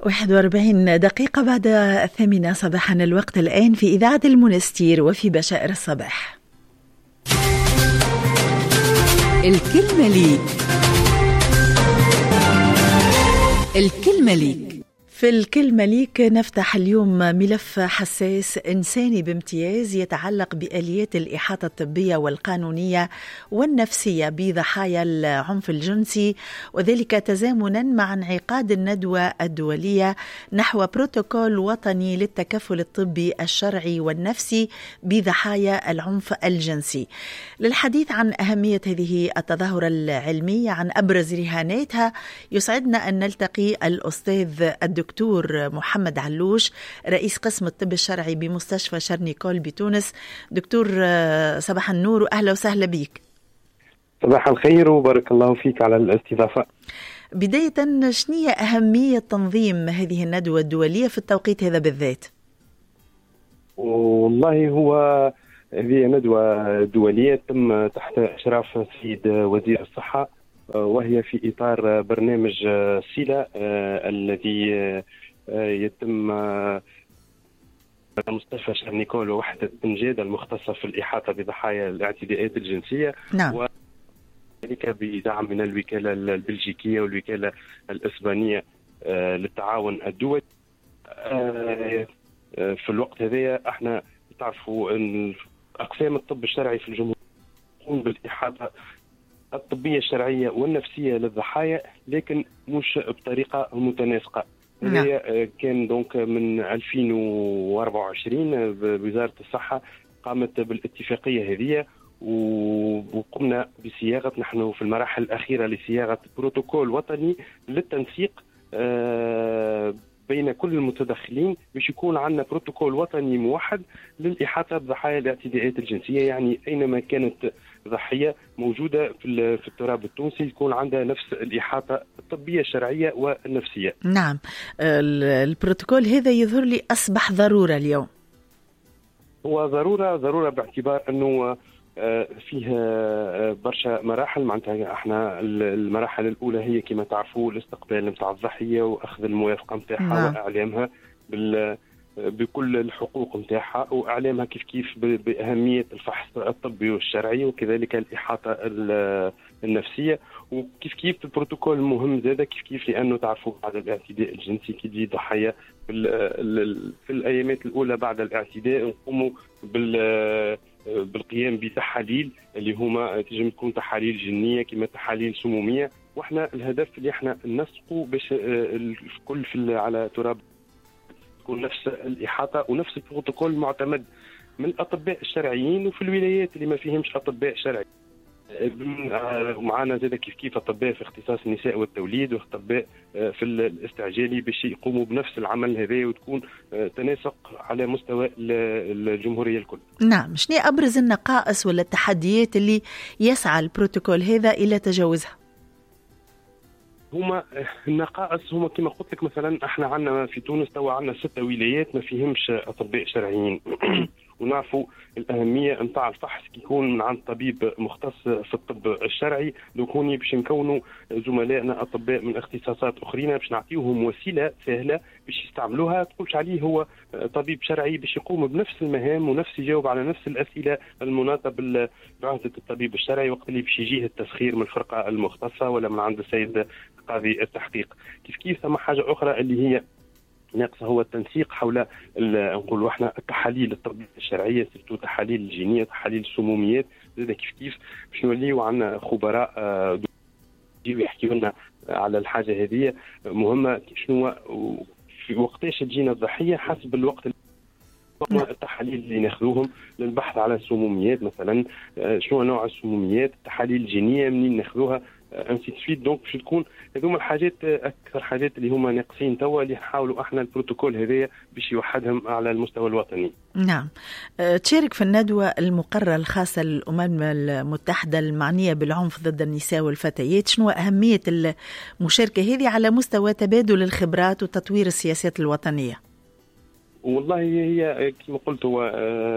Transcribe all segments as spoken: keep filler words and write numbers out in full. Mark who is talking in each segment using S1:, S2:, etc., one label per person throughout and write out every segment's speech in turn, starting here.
S1: واحد وأربعين دقيقة بعد الثامنة صباحا الوقت الآن في إذاعة المنستير وفي بشائر الصباح. الكلمة ليك، الكلمة ليك. في الكلمة ليك نفتح اليوم ملف حساس إنساني بامتياز يتعلق بآليات الإحاطة الطبية والقانونية والنفسية بضحايا العنف الجنسي، وذلك تزامنا مع انعقاد الندوة الدولية نحو بروتوكول وطني للتكفل الطبي الشرعي والنفسي بضحايا العنف الجنسي. للحديث عن أهمية هذه التظاهرة العلمية، عن أبرز رهاناتها، يسعدنا أن نلتقي الأستاذ الدكتور دكتور محمد علوش، رئيس قسم الطب الشرعي بمستشفى شارنيكول بتونس. دكتور صباح النور وأهلا وسهلا بك.
S2: صباح الخير وبارك الله فيك على الاستضافة.
S1: بداية، شنية أهمية تنظيم هذه الندوة الدولية في التوقيت هذا بالذات؟
S2: والله هو هذه ندوة دولية تم تحت إشراف السيد وزير الصحة، وهي في إطار برنامج سيلا الذي يتم مستشفى شارنيكول ووحدة إنجاد المختصة في الإحاطة بضحايا الاعتداءات الجنسية.
S1: نعم.
S2: وذلك بدعم من الوكالة البلجيكية والوكالة الإسبانية للتعاون الدولي. في الوقت هذا احنا تعرفوا أن أقسام الطب الشرعي في الجمهورية تقوم بالإحاطة الطبية الشرعية والنفسية للضحايا، لكن مش بطريقة متناسقة.
S1: نعم.
S2: كان دونك من ألفين وأربعة وعشرين بوزارة الصحة قامت بالاتفاقية هذه، وقمنا بصياغة نحن في المراحل الأخيرة لصياغة بروتوكول وطني للتنسيق بين كل المتدخلين، باش يكون عندنا بروتوكول وطني موحد للإحاطة بضحايا الاعتداءات الجنسية. يعني أينما كانت ضحية موجودة في في التراب التونسي يكون عندها نفس الإحاطة الطبية الشرعية والنفسية.
S1: نعم. البروتوكول هذا يظهر لي أصبح ضرورة اليوم.
S2: هو ضرورة ضرورة باعتبار أنه فيه برشا مراحل. معناتها احنا المراحل الأولى هي كما تعرفوا الاستقبال نتاع الضحية وأخذ الموافقة نتاعها وإعلامها بال بكل الحقوق نتاعها، واعلامها كيف كيف باهميه الفحص الطبي والشرعي وكذلك الاحاطه النفسيه، وكيف كيف البروتوكول مهم زاده كيف كيف لانه تعرفوا بعد الاعتداء الجنسي كي تجي ضحيه في الايامات الاولى بعد الاعتداء نقوموا بال بالقيام بتحاليل اللي هما تجم تكون تحاليل جنيه كما تحاليل سموميه، واحنا الهدف اللي احنا ننسقوا باش الكل في على تراب تكون نفس الإحاطة ونفس البروتوكول المعتمد من الأطباء الشرعيين، وفي الولايات اللي ما فيهمش أطباء شرعي معنا زاد كيف كيف أطباء في اختصاص النساء والتوليد وأطباء في الاستعجالي باش يقوموا بنفس العمل هذا وتكون تناسق على مستوى الجمهورية الكل.
S1: نعم. شنو أبرز النقائص ولا التحديات اللي يسعى البروتوكول هذا إلى تجاوزها؟
S2: هما النقائص هما كما قلت لك، مثلا احنا عندنا في تونس توا عندنا ستة ولايات ما فيهمش اطباء شرعيين ونعرفوا الاهميه نتاع الفحص كي يكون من عند طبيب مختص في الطب الشرعي. دوكوني باش نكونوا زملائنا اطباء من اختصاصات اخرين باش نعطيوهم وسيله سهله باش يستعملوها، تقولش عليه هو طبيب شرعي باش يقوم بنفس المهام ونفس يجاوب على نفس الاسئله المناطه بعهده الطبيب الشرعي وقت اللي باش يجيه التسخير من الفرقه المختصه ولا من عند السيد قاضي التحقيق. كيف كيف ثم حاجه اخرى اللي هي ناقصه هو التنسيق حول نقولوا احنا التحاليل الطبيه الشرعيه، سيرتو تحاليل الجينيه تحاليل السموميات، زاد كيف كيف باش نوليو عندنا خبراء يجيو يحكيوا لنا على الحاجه هذه مهمه. شنو في وقتاش تجينا الضحيه حسب الوقت التحاليل اللي ناخذوهم للبحث على السموميات، مثلا شنو نوع السموميات، التحاليل الجينيه منين ناخذوها انسي تفيد. دونك باش تكون هذوما الحاجات اكثر حاجات اللي هما ناقصين توا اللي نحاولوا احنا البروتوكول هذايا باش يوحدهم على المستوى الوطني.
S1: نعم. تشارك في الندوة المقررة الخاصة للأمم المتحدة المعنية بالعنف ضد النساء والفتيات. شنو أهمية المشاركة هذه على مستوى تبادل الخبرات وتطوير السياسات الوطنية؟
S2: والله هي كما قلت هو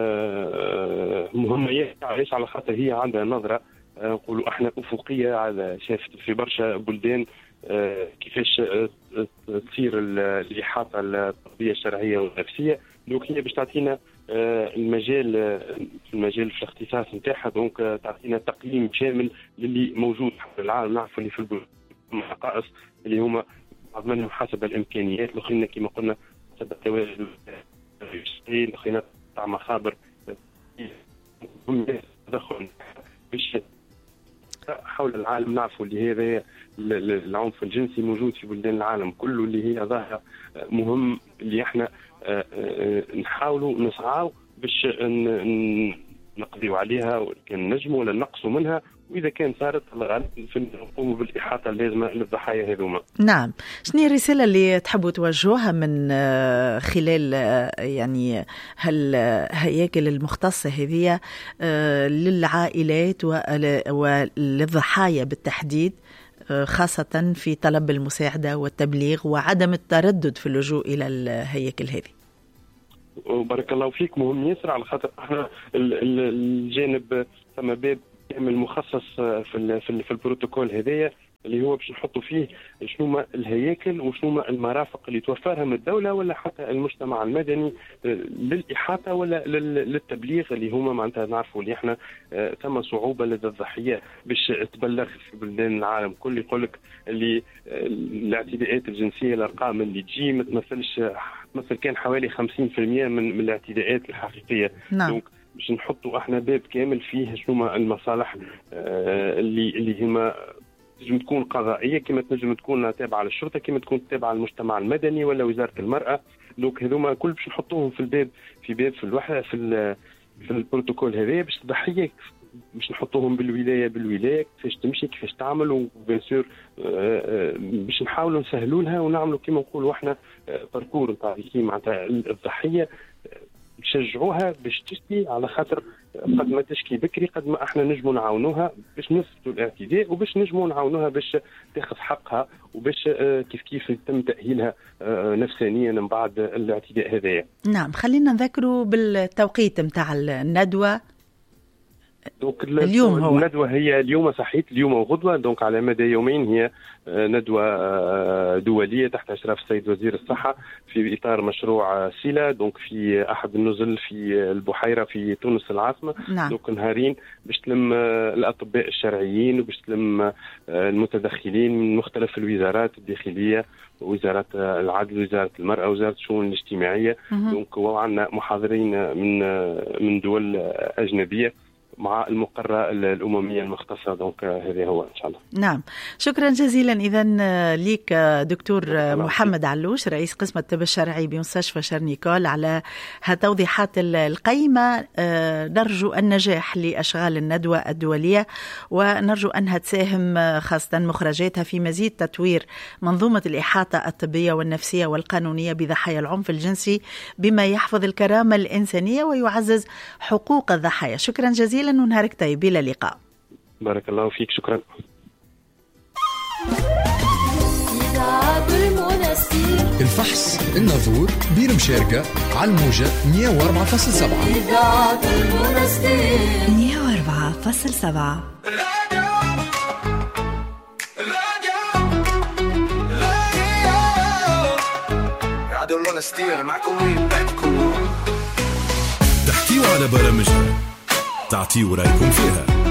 S2: مهمة علاش على خاطر هي عندها نظرة نقولوا احنا افقيه على شافت في برشا بلدان كيفاش تصير تطوير الإحاطة الطبية الشرعية والنفسية. دونك هي باش تعطينا المجال في المجال في الاختصاص نتاعها، دونك تعطينا تقييم شامل للي موجود في العالم. نعرفوا اللي في النقائص اللي هما بعض منهم حسب الامكانيات، الاخرين كما قلنا حسب التواجد الاخرين تاع مخابر تدخل باش حول العالم. نعرفوا اللي هذا العنف الجنسي موجود في بلدان العالم كله، اللي هي ظاهرة مهم اللي احنا نحاولوا نسعاو باش نقضيو عليها كان نجموا ولا نقصوا منها، وإذا كان صارت الغالب في نقوم بالإحاطة اللازمة للضحايا هذوما.
S1: نعم، شنو الرسالة اللي تحبوا توجهوها من خلال يعني هالهياكل المختصة هذه للعائلات وللضحايا بالتحديد، خاصة في طلب المساعدة والتبليغ وعدم التردد في اللجوء إلى الهياكل هذه؟
S2: وبارك الله فيك، مهم ياسر على خاطر احنا الجانب ثم باب كامل مخصص في في, في البروتوكول هذايا اللي هو باش نحطوا فيه شنو ما الهياكل وشنو ما المرافق اللي توفرها من الدوله ولا حتى المجتمع المدني للاحاطه ولا للتبليغ، اللي هما معناتها نعرفوا اللي احنا ثم صعوبه لدى الضحيه باش تبلغ في بلدان العالم كل. يقول لك اللي الاعتداءات الجنسيه الارقام اللي تجي ما تمثلش مثل كان حوالي خمسين بالمئة من, من الاعتداءات الحقيقيه.
S1: نعم.
S2: دونك باش نحطوا احنا باب كامل فيه شنو المصالح اللي اللي هما تنجم تكون قضائيه، كما تنجم تكون تابعه للشرطه، كما تكون تابعه للمجتمع المدني ولا وزاره المراه. دونك هذوما كل باش نحطوهم في الباب في باب في الوحده في في البروتوكول هذا باش الضحيه باش نحطوهم بالولايه بالولايه كيفاش تمشي كيفاش تعمل، وبيان سور باش نحاولوا نسهلوا لها ونعملوا كما نقولوا احنا باركور نتاع معناتها الضحيه نشجعوها باش تشتي، على خاطر قد ما تشكي بكري قد ما احنا نجموا نعاونوها باش نثبتوا الاعتداء وباش نجموا نعاونوها باش تاخذ حقها وباش كيف كيف يتم تأهيلها نفسانيا من بعد الاعتداء هذايا.
S1: نعم، خلينا نذكروا بالتوقيت نتاع الندوة. اليوم هو
S2: الندوة هي اليوم صحيت اليوم وغدوة، دونك على مدى يومين هي ندوة دولية تحت إشراف السيد وزير الصحة في إطار مشروع سيلا، دونك في أحد النزل في البحيرة في تونس العاصمة.
S1: نعم.
S2: دونك نهارين باش تلم الأطباء الشرعيين وباش تلم المتدخلين من مختلف الوزارات الداخلية ووزارة العدل ووزارة المرأة ووزارة الشؤون الاجتماعية. دونك وعندنا محاضرين من من دول أجنبية مع المقرة الأممية المختصة. دونك هذا هو إن شاء الله.
S1: نعم، شكرا جزيلا إذن ليك دكتور محمد علوش رئيس قسم الطب الشرعي بمستشفى شرنيكول على هالتوضيحات القيمة. نرجو النجاح لأشغال الندوة الدولية ونرجو أنها تساهم خاصة مخرجاتها في مزيد تطوير منظومة الإحاطة الطبية والنفسية والقانونية بضحايا العنف الجنسي بما يحفظ الكرامة الإنسانية ويعزز حقوق الضحايا. شكرا جزيلا ونهارك طيب، إلى اللقاء.
S2: بارك الله فيك، شكرا.
S3: الفحص الناظور بير مشاركة على الموجة مية وأربعة فاصلة سبعة
S4: مية وأربعة فاصلة سبعة.
S5: تحكيوا على برامجنا، تعطيوا رأيكم فيها.